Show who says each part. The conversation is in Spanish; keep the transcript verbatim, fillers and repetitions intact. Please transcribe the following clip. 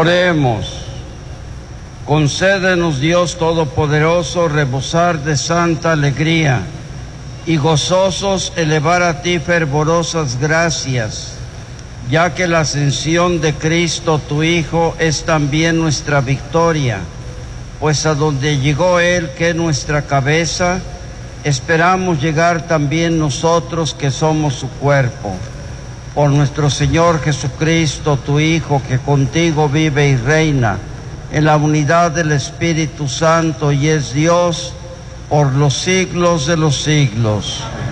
Speaker 1: Oremos. Concédenos, Dios Todopoderoso, rebosar de santa alegría y gozosos elevar a ti fervorosas gracias, ya que la ascensión de Cristo, tu Hijo, es también nuestra victoria, pues a donde llegó Él, que es nuestra cabeza, esperamos llegar también nosotros, que somos su cuerpo. Por nuestro Señor Jesucristo, tu Hijo, que contigo vive y reina en la unidad del Espíritu Santo y es Dios por los siglos de los siglos.